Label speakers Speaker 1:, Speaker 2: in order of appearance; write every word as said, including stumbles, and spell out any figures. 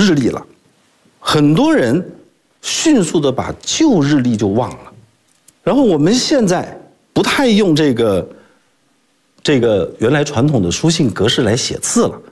Speaker 1: 日历了，很多人迅速的把旧日历就忘了，然后我们现在不太用这个这个原来传统的书信格式来写字了，